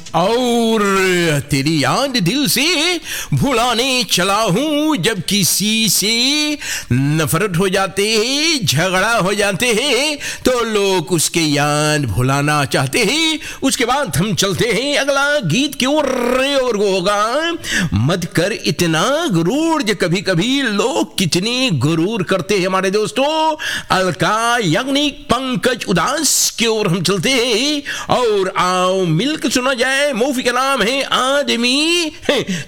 और तेरी याद दिल से भुलाने चला हूँ। जब किसी से नफरत हो जाते हैं, झगड़ा हो जाते हैं, तो लोग उसके याद भुलाना चाहते हैं। उसके बाद हम चलते हैं अगला गीत की ओर, और वो होगा मत कर इतना गुरूर। जो कभी कभी लोग कितनी गुरूर करते हैं हमारे दोस्तों। अलका याग्निक, पंकज उदास की ओर हम चलते हैं, और आओ मिलकर सुना जाए। मूवी का नाम है आदमी।